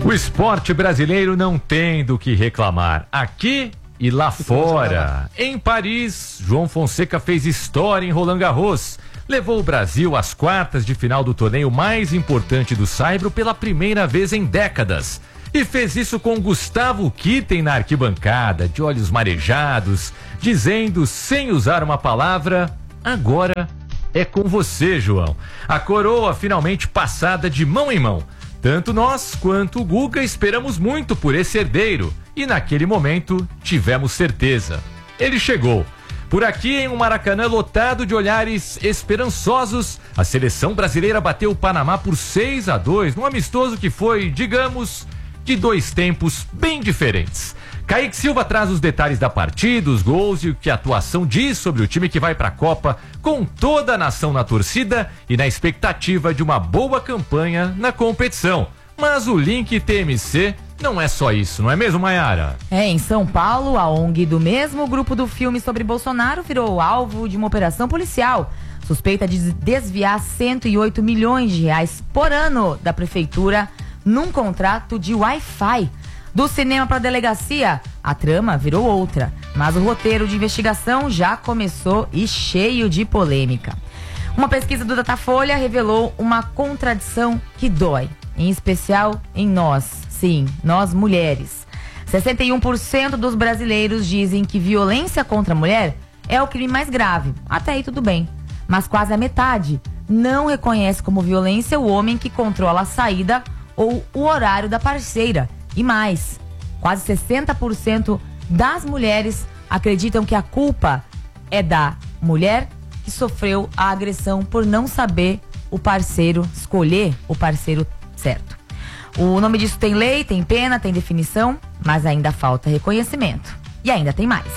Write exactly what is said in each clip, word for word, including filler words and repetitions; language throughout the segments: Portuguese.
O esporte brasileiro não tem do que reclamar. Aqui e lá fora. Em Paris, João Fonseca fez história em Roland Garros. Levou o Brasil às quartas de final do torneio mais importante do saibro pela primeira vez em décadas. E fez isso com Gustavo Kitten na arquibancada, de olhos marejados, dizendo, sem usar uma palavra, agora é com você, João. A coroa finalmente passada de mão em mão. Tanto nós quanto o Guga esperamos muito por esse herdeiro. E naquele momento tivemos certeza. Ele chegou. Por aqui, em um Maracanã lotado de olhares esperançosos, a seleção brasileira bateu o Panamá por seis a dois, num amistoso que foi, digamos, de dois tempos bem diferentes. Kaique Silva traz os detalhes da partida, os gols e o que a atuação diz sobre o time que vai para a Copa, com toda a nação na torcida e na expectativa de uma boa campanha na competição. Mas o link T M C não é só isso, não é mesmo, Maiara? É, em São Paulo, a ONG do mesmo grupo do filme sobre Bolsonaro virou alvo de uma operação policial. Suspeita de desviar cento e oito milhões de reais por ano da prefeitura num contrato de Wi-Fi. Do cinema para a delegacia, a trama virou outra, mas o roteiro de investigação já começou e cheio de polêmica. Uma pesquisa do Datafolha revelou uma contradição que dói, em especial em nós, sim, nós mulheres. sessenta e um por cento dos brasileiros dizem que violência contra a mulher é o crime mais grave. Até aí tudo bem, mas quase a metade não reconhece como violência o homem que controla a saída ou o horário da parceira. E mais, quase sessenta por cento das mulheres acreditam que a culpa é da mulher que sofreu a agressão por não saber o parceiro, escolher o parceiro certo. O nome disso tem lei, tem pena, tem definição, mas ainda falta reconhecimento. E ainda tem mais.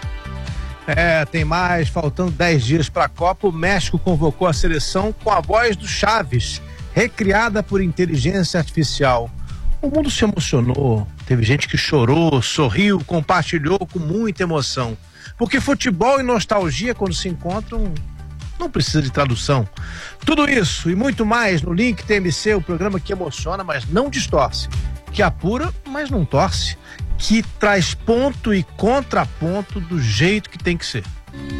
É, tem mais, faltando dez dias para a Copa, o México convocou a seleção com a voz do Chaves, recriada por inteligência artificial. O mundo se emocionou, teve gente que chorou, sorriu, compartilhou com muita emoção. Porque futebol e nostalgia, quando se encontram, não precisa de tradução. Tudo isso e muito mais no Link T M C, o programa que emociona, mas não distorce. Que apura, mas não torce. Que traz ponto e contraponto do jeito que tem que ser.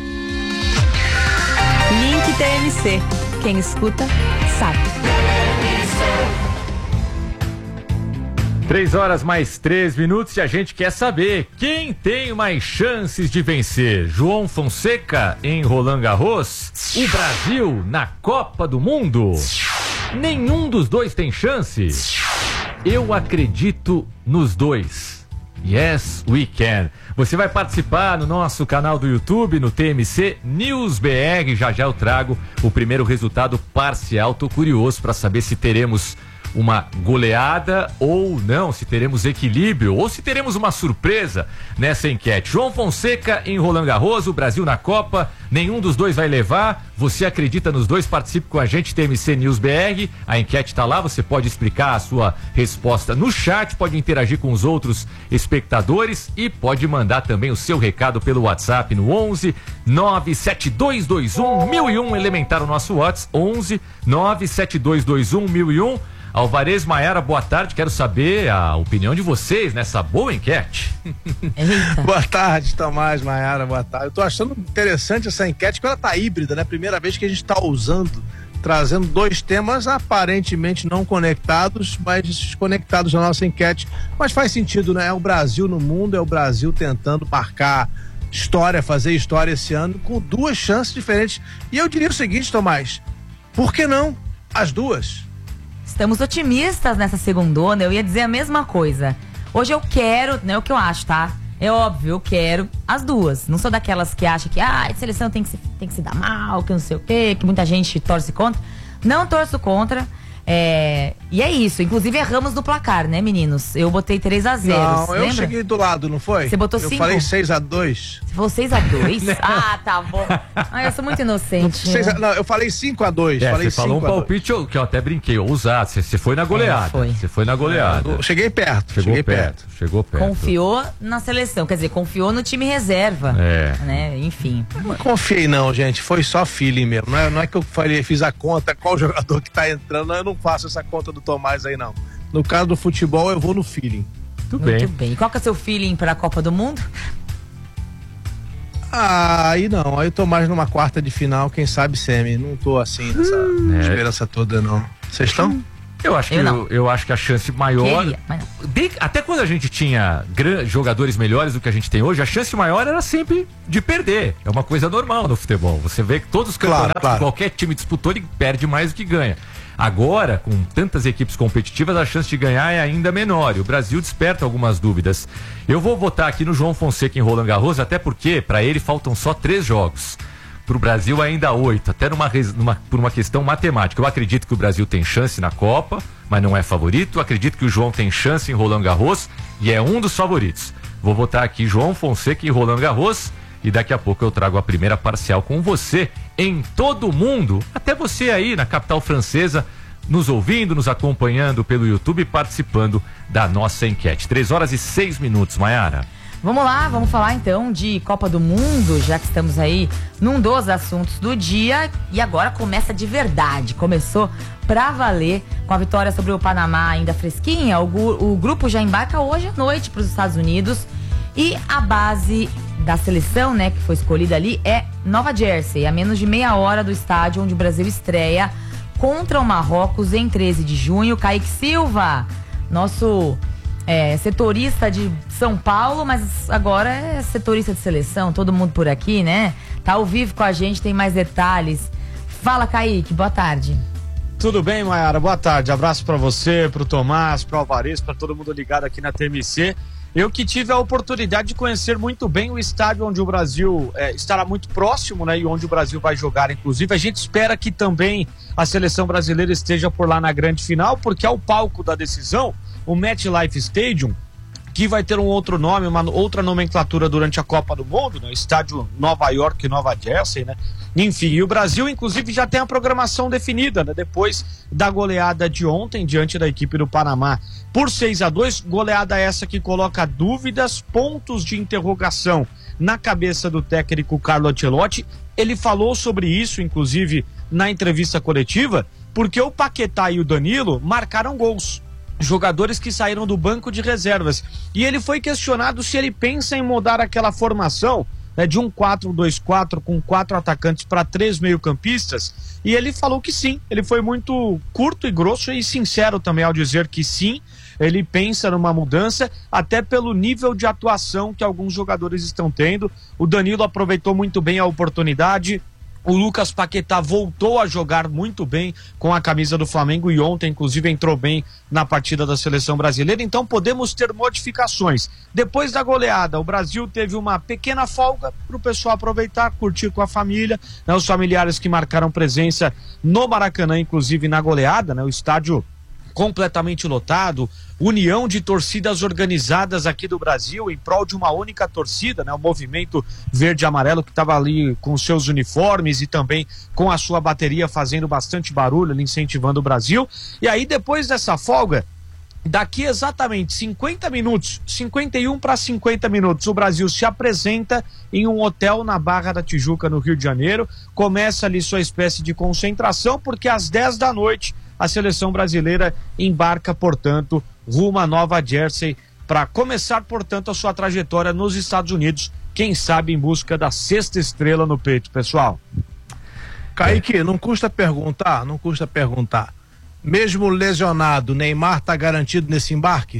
Link T M C. Quem escuta, sabe. Três horas mais três minutos e a gente quer saber quem tem mais chances de vencer. João Fonseca em Roland Garros? O Brasil na Copa do Mundo? Nenhum dos dois tem chance? Eu acredito nos dois. Yes, we can. Você vai participar no nosso canal do YouTube, no T M C News B R. Já já eu trago o primeiro resultado parcial. Tô curioso para saber se teremos uma goleada ou não, se teremos equilíbrio ou se teremos uma surpresa nessa enquete. João Fonseca em Roland Garros, o Brasil na Copa, nenhum dos dois vai levar. Você acredita nos dois? Participe com a gente, T M C News B R, a enquete tá lá, você pode explicar a sua resposta no chat, pode interagir com os outros espectadores e pode mandar também o seu recado pelo WhatsApp no onze nove sete dois dois um mil e um, elementar o nosso WhatsApp, onze nove sete dois dois um mil e um. Alvarez, Maiara, boa tarde, quero saber a opinião de vocês nessa boa enquete. Boa tarde, Tomás, Maiara, boa tarde. Eu tô achando interessante essa enquete, porque ela tá híbrida, né? Primeira vez que a gente tá usando, trazendo dois temas aparentemente não conectados, mas conectados na nossa enquete. Mas faz sentido, né? É o Brasil no mundo, é o Brasil tentando marcar história, fazer história esse ano, com duas chances diferentes. E eu diria o seguinte, Tomás, por que não as duas? Estamos otimistas nessa segundona, eu ia dizer a mesma coisa. Hoje eu quero, não é o que eu acho, tá? É óbvio, eu quero as duas. Não sou daquelas que acham que ah, a seleção tem que, se, tem que se dar mal, que não sei o quê, que muita gente torce contra. Não torço contra. É, e é isso, inclusive erramos no placar, né, meninos? Eu botei três a zero. Não, eu lembra? cheguei do lado, não foi? Você botou eu cinco? Eu falei seis a dois. Você falou seis a dois? Ah, tá bom. Ah, eu sou muito inocente. Não, seis a, não eu falei cinco a dois. É, falei você falou um palpite eu, que eu até brinquei, ousado. Você, você foi na goleada. É, foi. Você foi na goleada. Eu cheguei perto. Chegou cheguei perto, perto. Chegou perto. Confiou na seleção, quer dizer, confiou no time reserva. É. Né? Enfim. Eu não confiei não, gente. Foi só feeling mesmo. Não é, não é que eu falei, fiz a conta, qual jogador que tá entrando. Não, eu não faço essa conta do Tomás aí, não. No caso do futebol, eu vou no feeling. Tudo Muito bem. bem. E qual que é o seu feeling para a Copa do Mundo? Ah, aí não, aí eu tô mais numa quarta de final, quem sabe semi. Não tô assim nessa é. esperança toda, não. Vocês estão? Eu acho, Eu que, não. eu, eu acho que a chance maior. Queria, mas não. Bem- até quando a gente tinha gran- jogadores melhores do que a gente tem hoje, a chance maior era sempre de perder. É uma coisa normal no futebol. Você vê que todos os Claro, campeonatos claro. que qualquer time disputou, ele perde mais do que ganha. Agora, com tantas equipes competitivas, a chance de ganhar é ainda menor. E o Brasil desperta algumas dúvidas. Eu vou votar aqui no João Fonseca em Roland Garros, até porque para ele faltam só três jogos. Para o Brasil ainda oito, até numa, res- numa, por uma questão matemática. Eu acredito que o Brasil tem chance na Copa, mas não é favorito. Eu acredito que o João tem chance em Roland Garros e é um dos favoritos. Vou votar aqui João Fonseca em Roland Garros e daqui a pouco eu trago a primeira parcial com você em todo mundo. Até você aí na capital francesa, nos ouvindo, nos acompanhando pelo YouTube e participando da nossa enquete. Três horas e seis minutos, Maiara. Vamos lá, vamos falar então de Copa do Mundo, já que estamos aí num dos assuntos do dia. E agora começa de verdade. Começou pra valer com a vitória sobre o Panamá ainda fresquinha. O, gu- o grupo já embarca hoje à noite para os Estados Unidos. E a base da seleção, né, que foi escolhida ali é Nova Jersey, a menos de meia hora do estádio onde o Brasil estreia contra o Marrocos em treze de junho. Kaique Silva, nosso é, setorista de São Paulo, mas agora é setorista de seleção, todo mundo por aqui, né? Tá ao vivo com a gente, tem mais detalhes. Fala, Kaique, boa tarde. Tudo bem, Maiara? Boa tarde. Abraço pra você, pro Tomás, pro Alvarez, pra todo mundo ligado aqui na T M C. Eu que tive a oportunidade de conhecer muito bem o estádio onde o Brasil é, estará muito próximo, né? E onde o Brasil vai jogar, inclusive. A gente espera que também a seleção brasileira esteja por lá na grande final, porque é o palco da decisão, o MetLife Stadium, que vai ter um outro nome, uma outra nomenclatura durante a Copa do Mundo, né? Estádio Nova York e Nova Jersey, né? Enfim, e o Brasil, inclusive, já tem a programação definida, né? Depois da goleada de ontem, diante da equipe do Panamá, por seis a dois, goleada essa que coloca dúvidas, pontos de interrogação na cabeça do técnico Carlo Ancelotti. Ele falou sobre isso, inclusive, na entrevista coletiva, porque o Paquetá e o Danilo marcaram gols. Jogadores que saíram do banco de reservas. E ele foi questionado se ele pensa em mudar aquela formação, né, de um quatro dois quatro com quatro atacantes para três meio-campistas. E ele falou que sim. Ele foi muito curto e grosso e sincero também ao dizer que sim, ele pensa numa mudança, até pelo nível de atuação que alguns jogadores estão tendo. O Danilo aproveitou muito bem a oportunidade. O Lucas Paquetá voltou a jogar muito bem com a camisa do Flamengo e ontem, inclusive, entrou bem na partida da seleção brasileira. Então podemos ter modificações. Depois da goleada, o Brasil teve uma pequena folga para o pessoal aproveitar, curtir com a família, né, os familiares que marcaram presença no Maracanã, inclusive na goleada, né, o estádio completamente lotado, união de torcidas organizadas aqui do Brasil em prol de uma única torcida, né? O movimento verde e amarelo que estava ali com seus uniformes e também com a sua bateria fazendo bastante barulho, ali, incentivando o Brasil. E aí depois dessa folga, daqui exatamente cinquenta minutos, cinquenta e um para cinquenta minutos, o Brasil se apresenta em um hotel na Barra da Tijuca, no Rio de Janeiro, começa ali sua espécie de concentração, porque às dez da noite a seleção brasileira embarca, portanto, rumo a Nova Jersey para começar, portanto, a sua trajetória nos Estados Unidos, quem sabe em busca da sexta estrela no peito, pessoal. Kaique, não custa perguntar, não custa perguntar. Mesmo lesionado, Neymar tá garantido nesse embarque?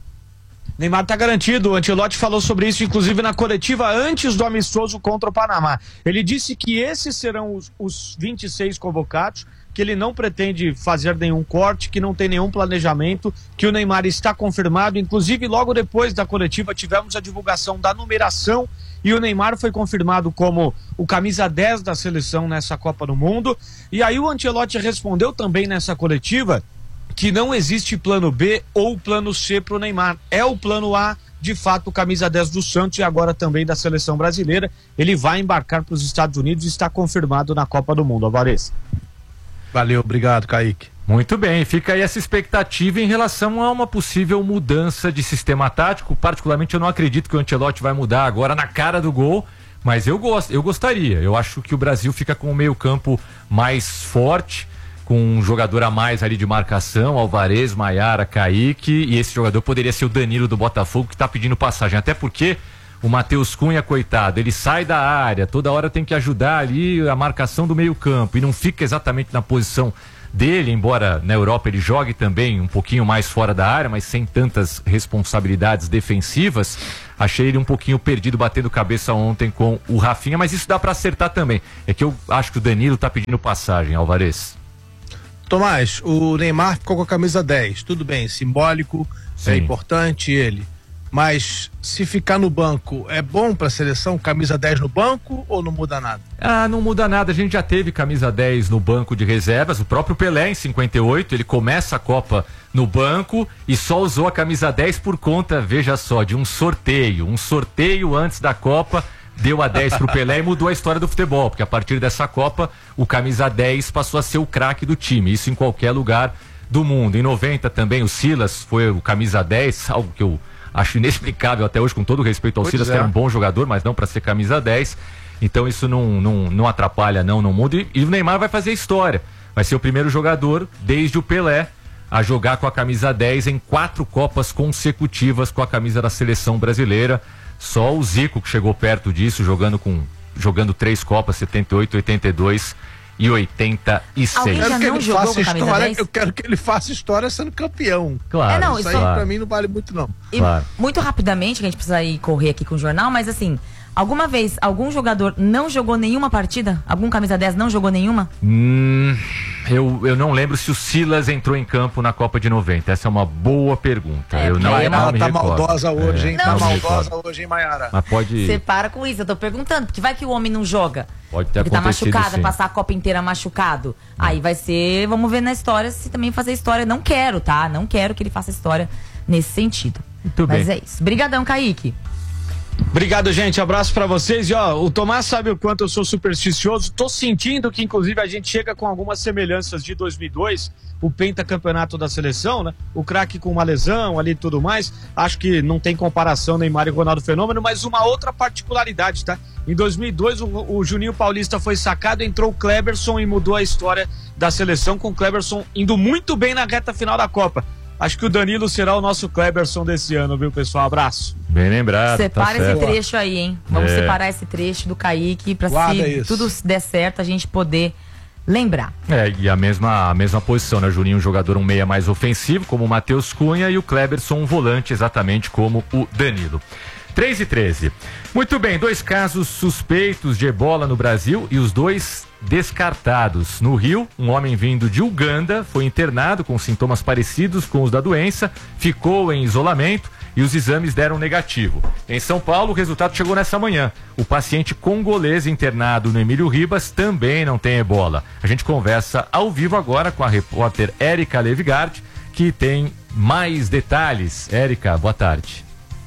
Neymar tá garantido, o Ancelotti falou sobre isso, inclusive na coletiva antes do amistoso contra o Panamá. Ele disse que esses serão os, os vinte e seis convocados, que ele não pretende fazer nenhum corte, que não tem nenhum planejamento, que o Neymar está confirmado. Inclusive, logo depois da coletiva, tivemos a divulgação da numeração e o Neymar foi confirmado como o camisa dez da seleção nessa Copa do Mundo. E aí o Ancelotti respondeu também nessa coletiva que não existe plano B ou plano C para o Neymar. É o plano A, de fato, o camisa dez do Santos e agora também da seleção brasileira. Ele vai embarcar para os Estados Unidos e está confirmado na Copa do Mundo. Alvarez. Valeu, obrigado, Kaique. Muito bem, fica aí essa expectativa em relação a uma possível mudança de sistema tático. Particularmente eu não acredito que o Ancelotti vai mudar agora na cara do gol, mas eu gosto, eu gostaria. Eu acho que o Brasil fica com o meio campo mais forte, com um jogador a mais ali de marcação, Alvarez, Maiara, Kaique, e esse jogador poderia ser o Danilo do Botafogo, que está pedindo passagem, até porque o Matheus Cunha, coitado, ele sai da área, toda hora tem que ajudar ali a marcação do meio campo, e não fica exatamente na posição dele, embora na Europa ele jogue também um pouquinho mais fora da área, mas sem tantas responsabilidades defensivas. Achei ele um pouquinho perdido, batendo cabeça ontem com o Rafinha, mas isso dá para acertar também. É que eu acho que o Danilo tá pedindo passagem, Alvarez. Tomás, o Neymar ficou com a camisa dez, tudo bem, simbólico, Sim. é importante ele, mas se ficar no banco, é bom para a seleção camisa dez no banco ou não muda nada? Ah, não muda nada, a gente já teve camisa dez no banco de reservas, o próprio Pelé em cinquenta e oito, ele começa a Copa no banco e só usou a camisa dez por conta, veja só, de um sorteio, um sorteio antes da Copa, deu a dez pro Pelé e mudou a história do futebol, porque a partir dessa Copa, o camisa dez passou a ser o craque do time, isso em qualquer lugar do mundo. Em noventa também o Silas foi o camisa dez, algo que eu acho inexplicável até hoje, com todo respeito ao Pois Silas, é. que era um bom jogador, mas não para ser camisa dez. Então isso não, não, não atrapalha, não, não muda. E, e o Neymar vai fazer história. Vai ser o primeiro jogador, desde o Pelé, a jogar com a camisa dez em quatro Copas consecutivas com a camisa da seleção brasileira. Só o Zico que chegou perto disso, jogando com jogando três Copas, setenta e oito, oitenta e dois e oitenta e seis. Alguém já Eu quero que não ele jogou faça com a camisa história, dez? eu quero que ele faça história sendo campeão. Claro, É, não, Isso isso aí claro. pra mim não vale muito não. E Claro. muito rapidamente, que a gente precisa ir correr aqui com o jornal, mas assim, alguma vez algum jogador não jogou nenhuma partida? Algum camisa dez não jogou nenhuma? Hum, eu, eu não lembro se o Silas entrou em campo na Copa de noventa. Essa é uma boa pergunta. É, eu não, porque eu não Ela me tá recordo. maldosa hoje, É, hein? Não, Tá me maldosa recordo. hoje, hein, Maiara? Mas pode, Você para com isso, eu tô perguntando, porque vai que o homem não joga. pode ter Ele tá acontecido, machucado, sim. passar a Copa inteira machucado. Aí vai ser, vamos ver na história se também fazer história. Não quero, tá? Não quero que ele faça história nesse sentido. Muito Mas bem. é isso. Brigadão, Kaique. Obrigado, gente. Abraço pra vocês. E ó, o Tomás sabe o quanto eu sou supersticioso. Tô sentindo que, inclusive, a gente chega com algumas semelhanças de dois mil e dois, o pentacampeonato da seleção, né? O craque com uma lesão ali e tudo mais. Acho que não tem comparação Neymar e Ronaldo Fenômeno, mas uma outra particularidade, tá? Em dois mil e dois, o, o Juninho Paulista foi sacado, entrou o Kleberson e mudou a história da seleção, com o Kleberson indo muito bem na reta final da Copa. Acho que o Danilo será o nosso Kleberson desse ano, viu, pessoal? Abraço. Bem lembrado. Separa tá esse certo. trecho aí, hein? Vamos É. separar esse trecho do Kaique pra Guarda se isso. tudo der certo a gente poder lembrar. É, e a mesma, a mesma posição, né? O Juninho, um jogador um meia mais ofensivo, como o Matheus Cunha, e o Kleberson, um volante, exatamente como o Danilo. três e treze. Muito bem, dois casos suspeitos de ebola no Brasil e os dois descartados. No Rio, um homem vindo de Uganda foi internado com sintomas parecidos com os da doença, ficou em isolamento e os exames deram negativo. Em São Paulo, o resultado chegou nessa manhã. O paciente congolês internado no Emílio Ribas também não tem ebola. A gente conversa ao vivo agora com a repórter Érica Levigard, que tem mais detalhes. Érica, boa tarde.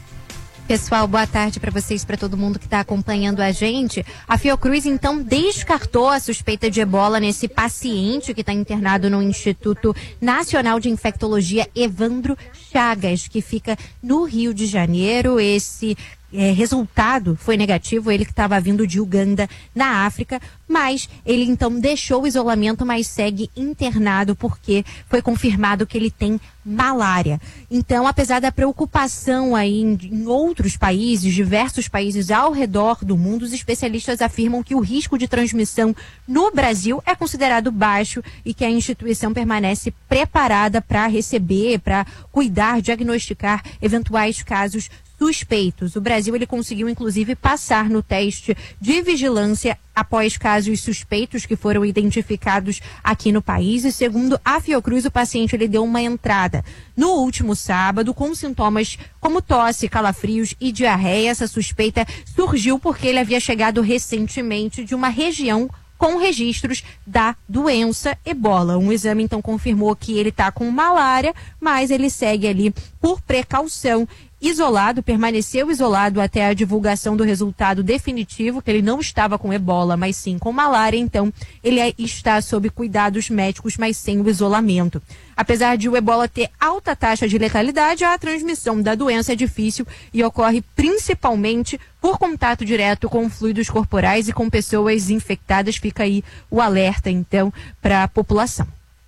Pessoal, boa tarde para vocês, para todo mundo que está acompanhando a gente. A Fiocruz, então, descartou a suspeita de ebola nesse paciente que está internado no Instituto Nacional de Infectologia Evandro Chagas, que fica no Rio de Janeiro. Esse É, resultado foi negativo, ele que estava vindo de Uganda, na África, mas ele então deixou o isolamento, mas segue internado porque foi confirmado que ele tem malária. Então, apesar da preocupação aí em, em outros países, diversos países ao redor do mundo, os especialistas afirmam que o risco de transmissão no Brasil é considerado baixo e que a instituição permanece preparada para receber, para cuidar, diagnosticar eventuais casos suspeitos. O Brasil ele conseguiu inclusive passar no teste de vigilância após casos suspeitos que foram identificados aqui no país, e segundo a Fiocruz, o paciente ele deu uma entrada no último sábado com sintomas como tosse, calafrios e diarreia. Essa suspeita surgiu porque ele havia chegado recentemente de uma região com registros da doença ebola. Um exame então confirmou que ele está com malária, mas ele segue ali por precaução, isolado, permaneceu isolado até a divulgação do resultado definitivo, que ele não estava com ebola, mas sim com malária, então ele é, está sob cuidados médicos, mas sem o isolamento. Apesar de o ebola ter alta taxa de letalidade, a transmissão da doença é difícil e ocorre principalmente por contato direto com fluidos corporais e com pessoas infectadas. Fica aí o alerta, então, para a população.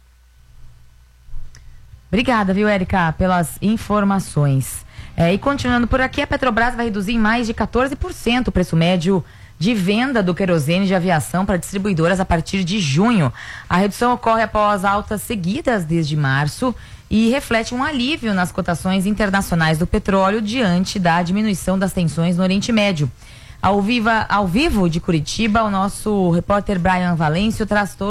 Obrigada, viu, Érica, pelas informações. É, e continuando por aqui, a Petrobras vai reduzir em mais de quatorze por cento o preço médio de venda do querosene de aviação para distribuidoras a partir de junho. A redução ocorre após altas seguidas desde março e reflete um alívio nas cotações internacionais do petróleo diante da diminuição das tensões no Oriente Médio. Ao, viva, ao vivo de Curitiba, o nosso repórter Brian Valêncio traz todo